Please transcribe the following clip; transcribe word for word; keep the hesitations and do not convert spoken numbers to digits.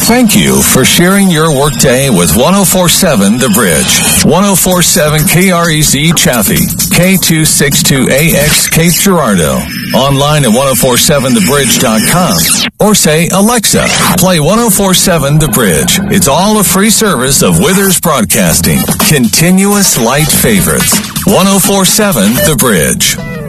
Thank you for sharing your workday with ten forty-seven The Bridge. ten forty-seven K R E Z Chaffee, K two sixty-two A X Cape Girardeau. Online at ten forty-seven the bridge dot com. Or say, Alexa, play ten forty-seven The Bridge. It's all a free service of Withers Broadcasting. Continuous light favorites. ten forty-seven The Bridge.